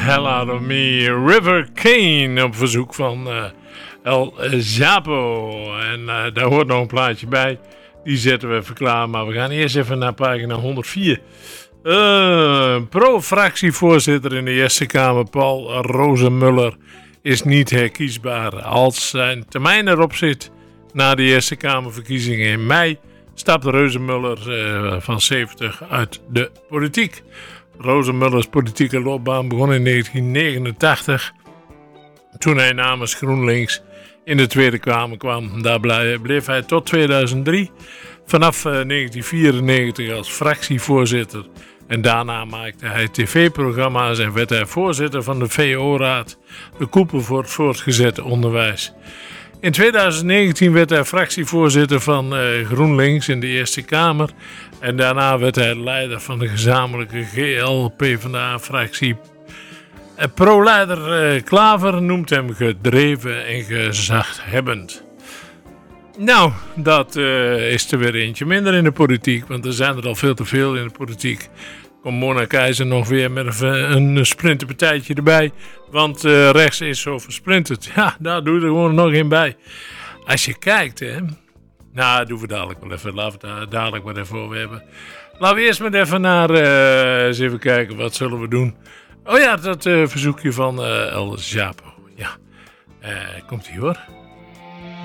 Hell Out of Me, River Kane op verzoek van El Japo. En daar hoort nog een plaatje bij. Die zetten we even klaar, maar we gaan eerst even naar pagina 104. Pro-fractievoorzitter in de Eerste Kamer, Paul Rozemuller, is niet herkiesbaar. Als zijn termijn erop zit na de Eerste Kamerverkiezingen in mei, stapt Rozemuller van 70 uit de politiek. Rozemullers politieke loopbaan begon in 1989, toen hij namens GroenLinks in de Tweede Kamer kwam. Daar bleef hij tot 2003, vanaf 1994 als fractievoorzitter. En daarna maakte hij tv-programma's en werd hij voorzitter van de VO-raad, de koepel voor het voortgezet onderwijs. In 2019 werd hij fractievoorzitter van GroenLinks in de Eerste Kamer. En daarna werd hij leider van de gezamenlijke GL-PvdA-fractie. Pro-leider Klaver noemt hem gedreven en gezaghebbend. Nou, dat is er weer eentje minder in de politiek, want er zijn er al veel te veel in de politiek. Komt Mona Keizer nog weer met een sprinterpartijtje erbij, want rechts is zo versprinterd. Ja, daar doe je er gewoon nog in bij. Als je kijkt, hè. Nou, doen we dadelijk wel even. Laten we het daar dadelijk maar even over hebben. Laten we eerst maar even naar, eens even kijken, wat zullen we doen? Oh ja, dat verzoekje van El Japo. Ja, komt ie hoor.